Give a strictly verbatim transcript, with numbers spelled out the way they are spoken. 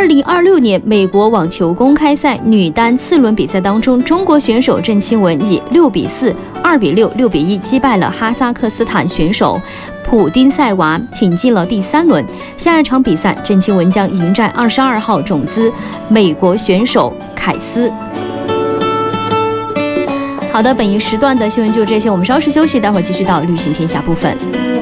二零二六年美国网球公开赛女单次轮比赛当中，中国选手郑钦文以六比四、二比六、六比一击败了哈萨克斯坦选手普丁塞娃，挺进了第三轮。下一场比赛，郑钦文将迎战二十二号种子美国选手凯斯。好的，本一时段的新闻就这些，我们稍事休息，待会儿继续到旅行天下部分。